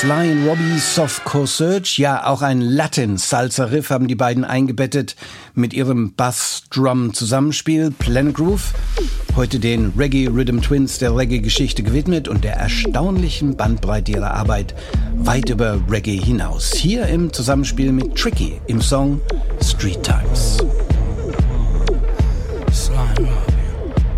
Sly and Robbie, Softcore Surge, ja auch ein Latin-Salsa-Riff haben die beiden eingebettet mit ihrem Bass-Drum-Zusammenspiel Planet Groove. Heute den Reggae Rhythm Twins der Reggae-Geschichte gewidmet und der erstaunlichen Bandbreite ihrer Arbeit weit über Reggae hinaus. Hier im Zusammenspiel mit Tricky im Song Street Time.